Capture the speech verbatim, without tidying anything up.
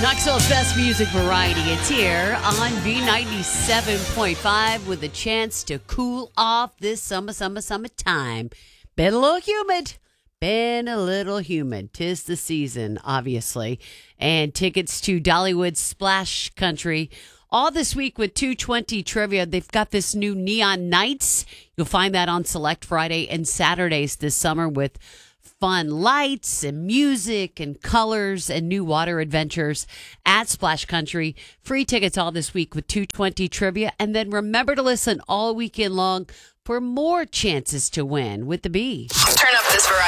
Knoxville's best music variety. It's here on B ninety-seven point five with a chance to cool off this summer, summer, summertime. Been a little humid. Been a little humid. 'Tis the season, obviously. And tickets to Dollywood Splash Country all this week with two twenty Trivia. They've got this new Neon Nights. You'll find that on Select Friday and Saturdays this summer with fun lights and music and colors and new water adventures at Splash Country. Free tickets all this week with two twenty Trivia. And then remember to listen all weekend long for more chances to win with the Bee. Turn up this variety.